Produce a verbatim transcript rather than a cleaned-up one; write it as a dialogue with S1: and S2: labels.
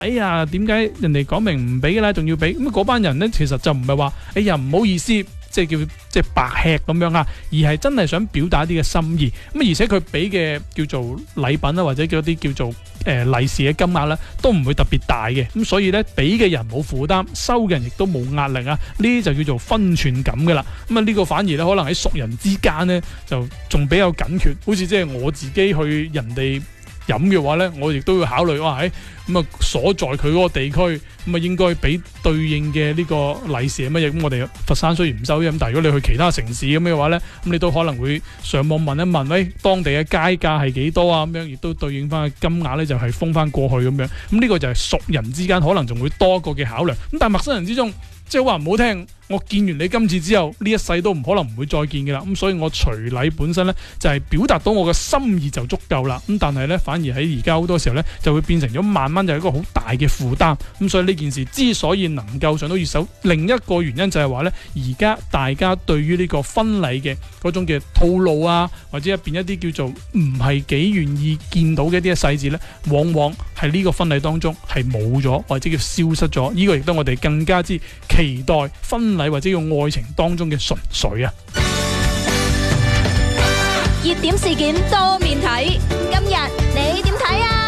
S1: 哎呀，點解人哋講明唔俾嘅啦，仲要俾？咁嗰班人咧，其實就唔係話，哎呀唔好意思，即係叫即係白吃咁樣啊，而係真係想表達一啲嘅心意。咁而且佢俾嘅叫做禮品啦，或者叫啲叫做誒利是嘅金額咧，都唔會特別大嘅。咁所以咧，俾嘅人冇負擔，收嘅人亦都冇壓力啊。呢啲就叫做分寸感噶啦。咁啊呢個反而咧，可能喺熟人之間咧，就仲比較緊缺。好似即係我自己去人哋飲嘅話咧，我亦都要考慮哇，喺咁啊所在佢嗰個地區，咁啊應該俾對應嘅呢個利是係乜嘢？咁我哋佛山雖然唔收啫，咁但係如果你去其他城市咁嘅話咧，咁你都可能會上網問一問，喂，當地嘅街價係幾多啊？咁樣亦都對應翻嘅金額咧，就係封翻過去咁樣。咁呢個就係熟人之間可能仲會多一個嘅考量。咁但係陌生人之中，即係話唔好聽，我見完你今次之後，呢一世都唔可能唔會再見嘅啦。咁所以我隨禮本身咧就係表達到我嘅心意就足夠啦。咁但係咧反而喺而家好多時候咧就會變成咗慢慢就係一個好大嘅負擔。咁所以呢件事之所以能夠上到熱搜，另一個原因就係話咧，而家大家對於呢個婚禮嘅嗰種嘅套路啊，或者入邊一啲叫做唔係幾願意見到嘅一啲嘅細節咧，往往係呢個婚禮當中係冇咗或者叫消失咗。呢個亦都我哋更加之期待婚禮或者用愛情當中嘅純粹啊！
S2: 熱點事件多面睇，今日你點睇啊？